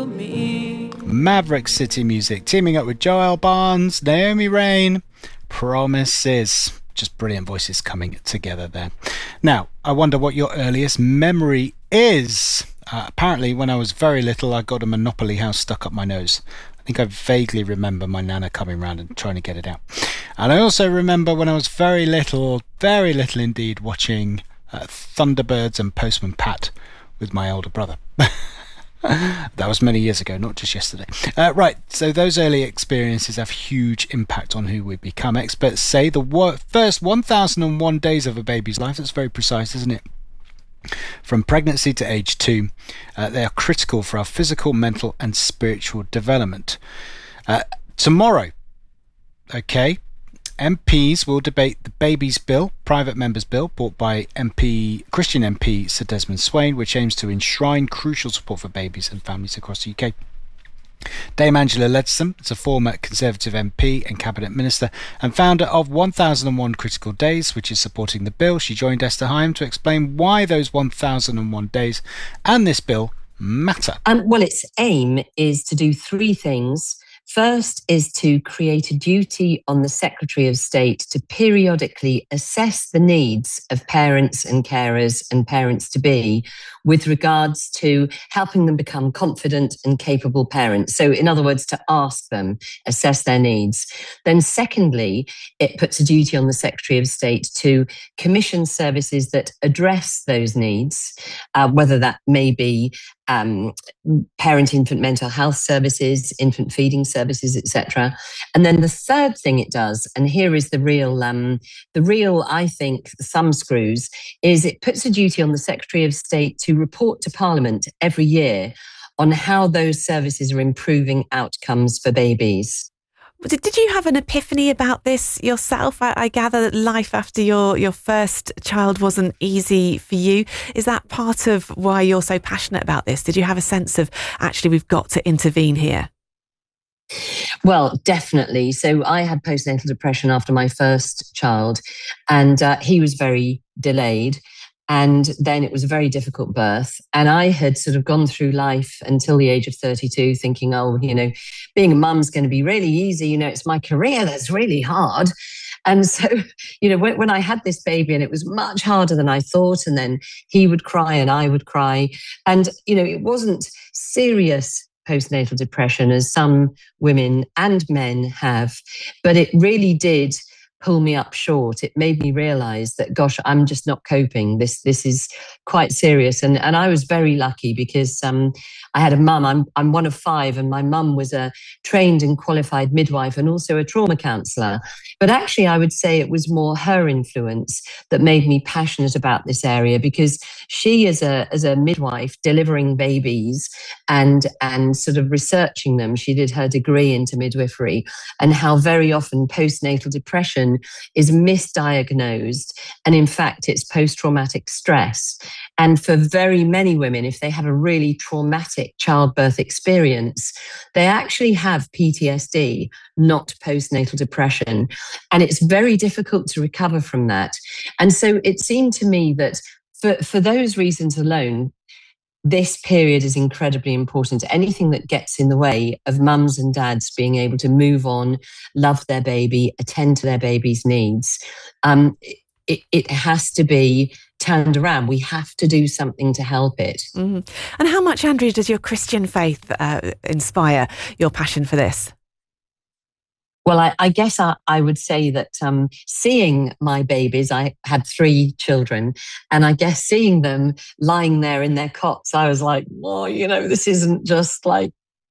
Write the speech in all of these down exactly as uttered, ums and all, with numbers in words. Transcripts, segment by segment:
me. Maverick City Music teaming up with Joel Barnes, Naomi Rain, Promises. Just brilliant voices coming together there. Now, I wonder what your earliest memory is. Uh, apparently, when I was very little, I got a Monopoly house stuck up my nose. I think I vaguely remember my nana coming round and trying to get it out. And I also remember when I was very little, very little indeed, watching uh, Thunderbirds and Postman Pat with my older brother. That was many years ago, not just yesterday. Uh, right, so those early experiences have huge impact on who we become. Experts say the wo- first one thousand one days of a baby's life, that's very precise, isn't it? From pregnancy to age two, uh, they are critical for our physical, mental and spiritual development. Uh, tomorrow, okay, M Ps will debate the Babies Bill, private members' bill, brought by M P Christian M P Sir Desmond Swayne, which aims to enshrine crucial support for babies and families across the U K. Dame Angela Leadsom is a former Conservative M P and Cabinet Minister and founder of one thousand one Critical Days, which is supporting the bill. She joined Esther Hyam to explain why those one thousand one days and this bill matter. Um, well, its aim is to do three things. First is to create a duty on the Secretary of State to periodically assess the needs of parents and carers and parents-to-be with regards to helping them become confident and capable parents. So in other words, to ask them, assess their needs. Then secondly, it puts a duty on the Secretary of State to commission services that address those needs, uh, whether that may be Um, parent-infant mental health services, infant feeding services, et cetera. And then the third thing it does, and here is the real, um, the real, I think, thumb screws, is it puts a duty on the Secretary of State to report to Parliament every year on how those services are improving outcomes for babies. Did, did you have an epiphany about this yourself? I, I gather that life after your, your first child wasn't easy for you. Is that part of why you're so passionate about this? Did you have a sense of, actually, we've got to intervene here? Well, definitely. So I had postnatal depression after my first child, and uh, he was very delayed. And then it was a very difficult birth. And I had sort of gone through life until the age of thirty-two thinking, oh, you know, being a mum's going to be really easy. You know, it's my career that's really hard. And so, you know, when, when I had this baby, and it was much harder than I thought, and then he would cry and I would cry. And, you know, it wasn't serious postnatal depression as some women and men have, but it really did pull me up short. It made me realize that, gosh, I'm just not coping. This this is quite serious. And and I was very lucky because um, I had a mum. I'm I'm one of five, and my mum was a trained and qualified midwife and also a trauma counsellor. But actually, I would say it was more her influence that made me passionate about this area, because she, as a as a midwife, delivering babies and and sort of researching them, she did her degree into midwifery, and how very often postnatal depression is misdiagnosed, and in fact it's post-traumatic stress. And for very many women, if they have a really traumatic childbirth experience, they actually have P T S D, not postnatal depression, and it's very difficult to recover from that. And so it seemed to me that for, for those reasons alone, this period is incredibly important. Anything that gets in the way of mums and dads being able to move on, love their baby, attend to their baby's needs, um, it, it has to be turned around. We have to do something to help it. Mm-hmm. And how much, Andrea, does your Christian faith uh, inspire your passion for this? Well, I, I guess I, I would say that um, seeing my babies, I had three children, and I guess seeing them lying there in their cots, I was like, well, you know, this isn't just like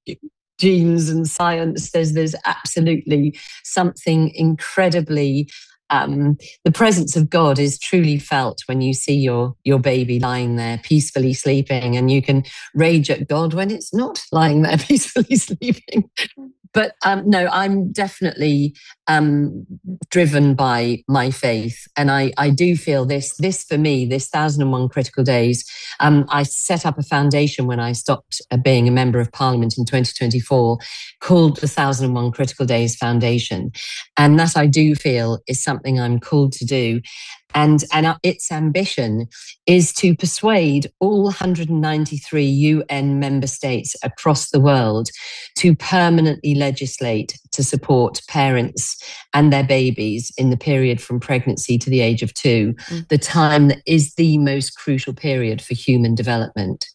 genes and science. There's, there's absolutely something incredibly, um, the presence of God is truly felt when you see your, your baby lying there peacefully sleeping, and you can rage at God when it's not lying there peacefully sleeping. But um, no, I'm definitely um, driven by my faith. And I, I do feel this, this for me, this one thousand one Critical Days, um, I set up a foundation when I stopped uh, being a member of Parliament in twenty twenty-four called the one thousand one Critical Days Foundation. And that I do feel is something I'm called to do. And, and its ambition is to persuade all one hundred ninety-three U N member states across the world to permanently legislate to support parents and their babies in the period from pregnancy to the age of two, mm. the time that is the most crucial period for human development.